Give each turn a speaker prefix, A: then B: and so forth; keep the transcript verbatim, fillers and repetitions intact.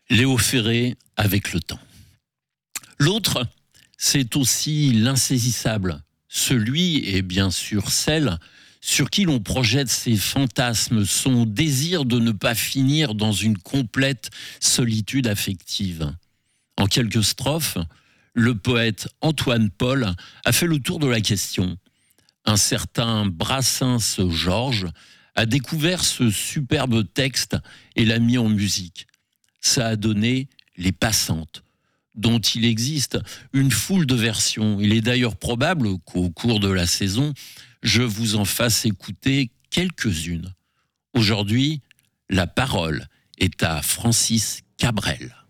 A: Léo Ferré avec le temps. L'autre, c'est aussi l'insaisissable, celui et bien sûr celle sur qui l'on projette ses fantasmes, son désir de ne pas finir dans une complète solitude affective. En quelques strophes, le poète Antoine Paul a fait le tour de la question. Un certain Brassens Georges a découvert ce superbe texte et l'a mis en musique. Ça a donné Les Passantes, dont il existe une foule de versions. Il est d'ailleurs probable qu'au cours de la saison, je vous en fasse écouter quelques-unes. Aujourd'hui, la parole est à Francis Cabrel.